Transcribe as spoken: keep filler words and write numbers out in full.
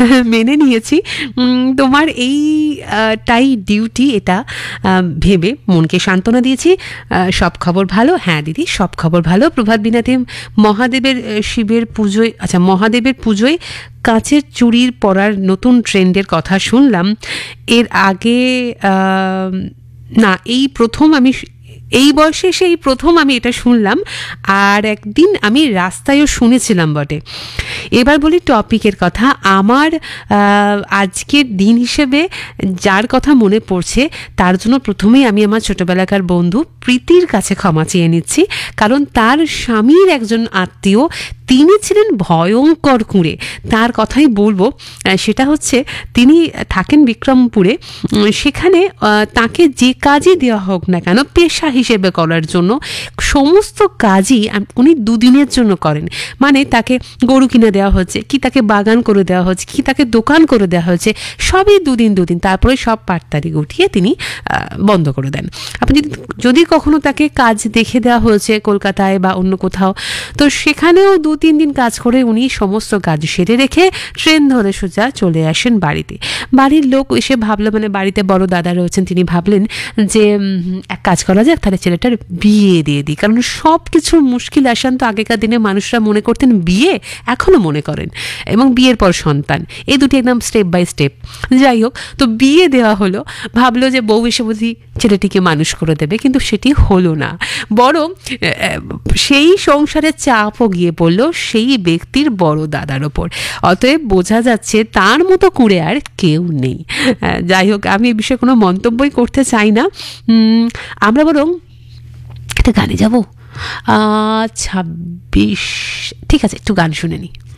মেনে নিয়েছি। তোমার এইটাই ডিউটি, এটা ভেবে মনকে সান্ত্বনা দিয়েছি। সব খবর ভালো? হ্যাঁ দিদি, সব খবর ভালো। প্রভাত বিনাতে মহাদেবের শিবের পুজোয়, আচ্ছা মহাদেবের পুজোয় কাঁচের চুড়ির পরার নতুন ট্রেন্ডের কথা শুনলাম। এর আগে না, এই প্রথম আমি, এই বয়সে সেই প্রথম আমি এটা শুনলাম। আর একদিন আমি রাস্তায়ও শুনেছিলাম বটে। এবার বলি টপিকের কথা। আমার আজকের দিন হিসেবে যার কথা মনে পড়ছে তার জন্য প্রথমেই আমি আমার ছোটবেলাকার বন্ধু প্রীতির কাছে ক্ষমা চেয়ে নিচ্ছি, কারণ তার স্বামীর একজন আত্মীয়, তিনি ছিলেন ভয়ঙ্কর কুঁড়ে। তার কথাই বলবো। সেটা হচ্ছে, তিনি থাকেন বিক্রমপুরে। সেখানে তাকে যে কাজই দেওয়া হোক না কেন পেশা হিসেবে করার জন্য, সমস্ত কাজই উনি দুদিনের জন্য করেন। মানে তাকে গরু কিনে দেওয়া হচ্ছে, কি তাকে বাগান করে দেওয়া হচ্ছে, কি তাকে দোকান করে দেওয়া হচ্ছে, সবই দুদিন দুদিন তারপরে সব পাটতারি গুটিয়ে তিনি বন্ধ করে দেন। আপনি যদি যদি কখনো তাকে কাজ দেখে দেওয়া হয়েছে কলকাতায় বা অন্য কোথাও, তো সেখানেও দু তিন দিন কাজ করে উনি সমস্ত কাজ সেরে রেখে ট্রেন ধরে সোজা চলে আসেন বাড়িতে। বাড়ির লোক এসে ভাবলো, মানে বাড়িতে বড় দাদা রয়েছেন, তিনি ভাবলেন যে এক কাজ করা যাক, তাহলে ছেলেটার বিয়ে দিয়ে দিই। কারণ সব কিছুর মুশকিল আসান তো আগেকার দিনে মানুষরা মনে করতেন বিয়ে, এখনও মনে করেন, এবং বিয়ের পর সন্তান, এই দুটি একদম স্টেপ বাই স্টেপ। যাই হোক, তো বিয়ে দেওয়া হলো। ভাবলো যে বউ এসে বুঝি ছেলেটিকে মানুষ করে দেবে, কিন্তু সেটি হলো না। বরং সেই সংসারের চাপও গিয়ে পড়লো সেই ব্যক্তির বড় দাদার ওপর। অতএব বোঝা যাচ্ছে তার মতো কুঁড়ে আর কেউ নেই। যাই হোক, আমি এই বিষয়ে কোনো মন্তব্যই করতে চাই না। আমরা বরং একটা গানে যাবো। ছাব্বিশ, ঠিক আছে, একটু গান শুনে নিই।